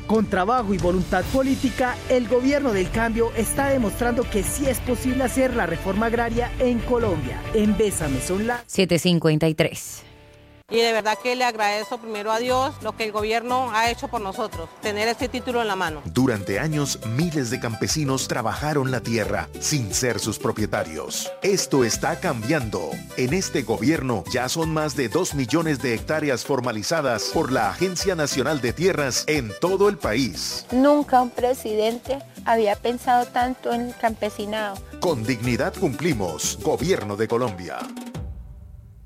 Con trabajo y voluntad política, el gobierno del cambio está demostrando que sí es posible hacer la reforma agraria en Colombia. En Bésame son las 7:53. Y de verdad que le agradezco primero a Dios lo que el gobierno ha hecho por nosotros, tener este título en la mano. Durante años, miles de campesinos trabajaron la tierra sin ser sus propietarios. Esto está cambiando. En este gobierno ya son más de 2 millones de hectáreas formalizadas por la Agencia Nacional de Tierras en todo el país. Nunca un presidente había pensado tanto en el campesinado. Con dignidad cumplimos. Gobierno de Colombia.